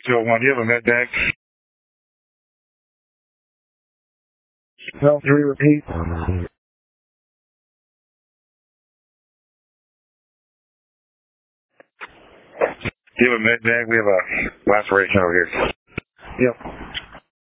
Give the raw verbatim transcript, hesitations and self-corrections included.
two oh one, do you have a med bag? L three, repeat. Do you have a med bag? We have a laceration over here. Yep.